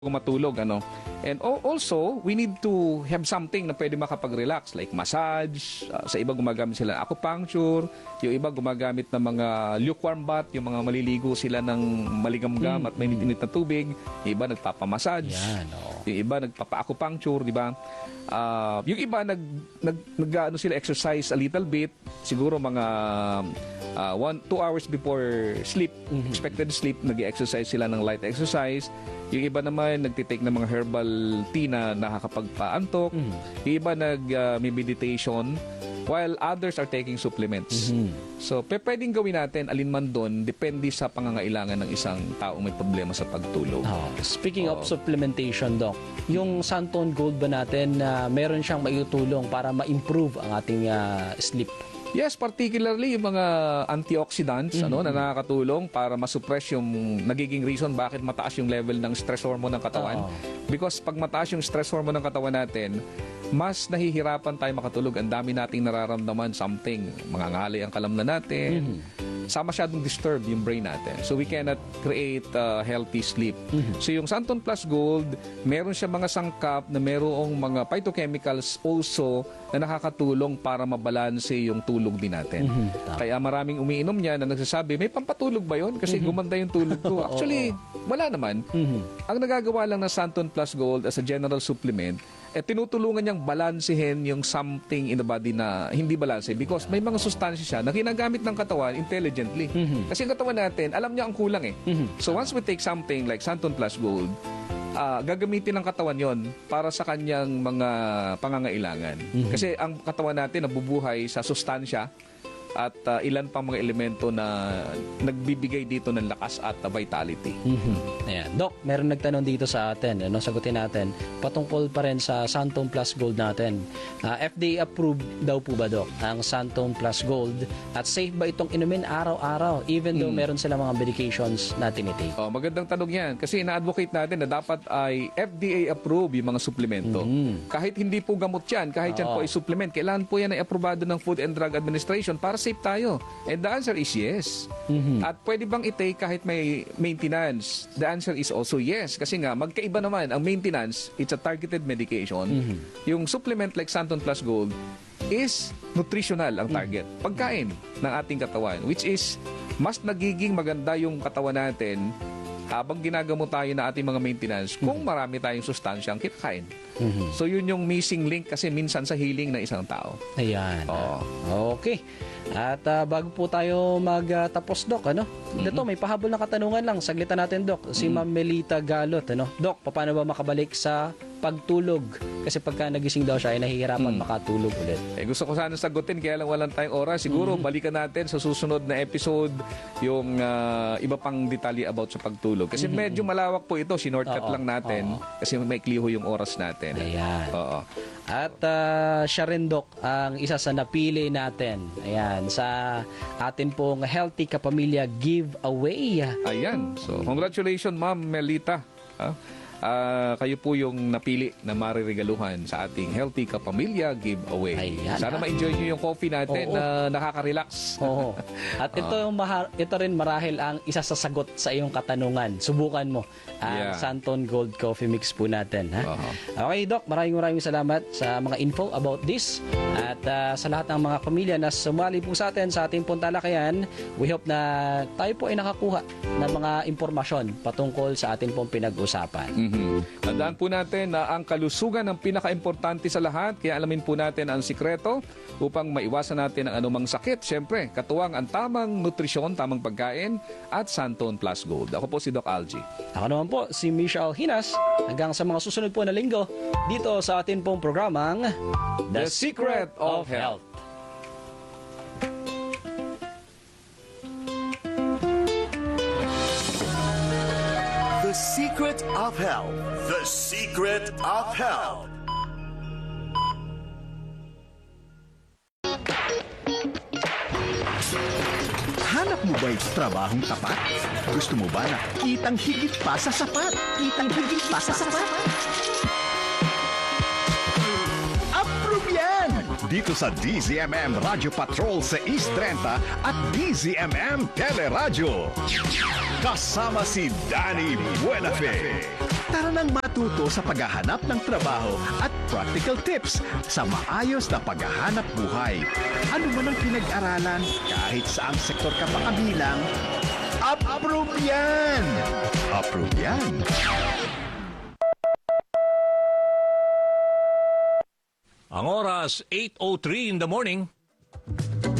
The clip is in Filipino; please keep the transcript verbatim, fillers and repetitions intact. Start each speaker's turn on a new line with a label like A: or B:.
A: matulog, ano. And al- also, we need to have something na pwede makapag-relax, like massage. Uh, sa iba gumagamit sila ng acupuncture, yung iba gumagamit ng mga lukewarm bath, yung mga maliligo sila ng maligamgam
B: Mm,
A: at mainit-init na tubig. Yung iba nagpapamassage.
B: Yan, oo.
A: Yung iba nagpapa-acupuncture, di ba? Uh, yung iba nag, nag, nag ano sila, exercise a little bit, siguro mga uh, one, two hours before sleep,
B: Mhm.
A: expected sleep, nag-exercise sila ng light exercise. Yung iba naman nagtitake ng mga herbal tea na nakakapagpaantok.
B: Mhm.
A: Yung iba nag uh, may meditation, while others are taking supplements.
B: Mhm.
A: So, pe- pwedeng gawin natin alinman doon, depende sa pangangailangan ng isang taong may problema sa pagtulog.
B: Oh, speaking
A: Oo.
B: of supplementation, Doc, yung Santon Gold ba natin na meron siyang maitutulong para ma-improve ang ating ah, sleep?
A: Yes, particularly yung mga antioxidants
B: Mhm.
A: ano na nakakatulong para ma-suppress yung nagiging reason bakit mataas yung level ng stress hormone ng katawan.
B: Oo.
A: Because pag mataas yung stress hormone ng katawan natin, mas nahihirapan tayo makatulog. Ang dami nating nararamdaman, something, mangangali ang kalamnan natin. Sa masyadong disturb yung brain natin. So we cannot create uh, healthy sleep. So yung Santon Plus Gold, meron siya mga sangkap na merong mga phytochemicals also na nakakatulong para mabalanse yung tulog din natin.
B: Tama.
A: Kaya maraming umiinom niya na nagsasabi, may pampatulog ba yun? Kasi gumanda yung tulog ko. Actually, wala naman.
B: Mhm.
A: Ang nagagawa lang ng Santon Plus Gold as a general supplement, eh tinutulungan niyang balansehin yung something in the body na hindi balanse because may mga sustansya siya na ginagamit ng katawan intelligently.
B: Mhm.
A: Kasi ang katawan natin, alam niya ang kulang eh.
B: Mhm.
A: So once we take something like Santon Plus Gold, ah, gagamitin ng katawan yon para sa kanyang mga pangangailangan. Kasi ang katawan natin nabubuhay sa sustansya at ah, ilan pang mga elemento na nagbibigay dito ng lakas at ah, vitality.
B: Mhm. Ayan. Doc, meron nagtanong dito sa atin, ano, sagutin natin, patungkol pa rin sa Santon Plus Gold natin. Ah, F D A approved daw po ba, Doc, ang Santon Plus Gold? At safe ba itong inumin araw-araw even though meron silang mga medications na tinitake?
A: Oh, magandang tanong yan. Kasi ina-advocate natin na dapat ay F D A approve yung mga suplemento. Kahit hindi po gamot yan, kahit yan po
B: Oo.
A: ay supplement, kailangan po yan ay aprobado ng Food and Drug Administration para safe tayo. And the answer is yes.
B: Mhm.
A: At pwede bang i-take kahit may maintenance? The answer is also yes. Kasi nga, magkaiba naman. Ang maintenance, it's a targeted medication. Yung supplement like Santon Plus Gold is nutritional ang target. Pagkain ng ating katawan. Which is, mas nagiging maganda yung katawan natin habang ginagamo tayo na ating mga maintenance kung marami tayong sustansyang kinakain.
B: Mhm.
A: So yun yung missing link kasi minsan sa healing ng isang tao.
B: Ayan.
A: Oo.
B: Okay. At ah, bago po tayo magtapos, Doc, ano? Dito, may pahabol na katanungan lang. Saglitan natin, Doc. Si Ma'am Melita Galot, ano? Doc, paano ba makabalik sa pagtulog? Kasi pagka nagising daw siya, ay nahihirapan makatulog ulit.
A: Eh, gusto ko sana sagutin kaya lang walang tayong oras. Siguro balikan natin sa susunod na episode yung ah, iba pang detalye about sa pagtulog. Kasi medyo malawak po ito. Sinortcut
B: Oo,
A: lang natin.
B: oo.
A: Kasi may kliho yung oras natin.
B: Ayan.
A: Oo.
B: At ah, siya rin, Doc, ang isa sa napili natin. Ayan, sa atin pong Healthy Kapamilya Giveaway.
A: Ayan. So, congratulations, Ma'am Melita. Ah, ah, kayo po yung napili na mariregaluhan sa ating Healthy Kapamilya Giveaway.
B: Ayan,
A: Sana
B: ah.
A: ma-enjoy nyo yung coffee natin
B: Oo.
A: na nakaka-relax.
B: Oo. At ito, yung maha- ito rin marahil ang isa sa sagot sa iyong katanungan. Subukan mo ang
A: Yeah.
B: Santon Gold Coffee Mix po natin. Ha?
A: Oo.
B: Okay, Doc, maraming maraming salamat sa mga info about this. At ah, sa lahat ng mga pamilya na sumali po sa atin sa ating puntalakayan, we hope na tayo po ay nakakuha ng mga impormasyon patungkol sa ating pong pinag-usapan.
A: Mhm. Tandaan po natin na ang kalusugan ang pinaka-importante sa lahat. Kaya alamin po natin ang sikreto upang maiwasan natin ang anumang sakit. Siyempre, katuwang ang tamang nutrisyon, tamang pagkain at Santon Plus Gold. Ako po si Doc Algie.
B: Ako naman po, si Michelle Hinas. Hanggang sa mga susunod po na linggo, dito sa atin pong programang
A: The Secret of Health.
C: The Secret of Health. The Secret of Health.
D: Hanap mo ba'y trabahong tapat? Gusto mo ba na kitang higit pa sa sapat? Kitang higit pa sa sapat? Approve yan! Dito sa D Z M M Radio Patrol sa East thirty at D Z M M Teleradyo. Kasama si Danny Buenafe. Tara nang matuto sa paghahanap ng trabaho at practical tips sa maayos na paghahanap buhay. Ano man ang pinag-aralan, kahit saang sektor ka pa kabilang, approve yan! Approve yan!
E: Ang oras, eight oh three in the morning.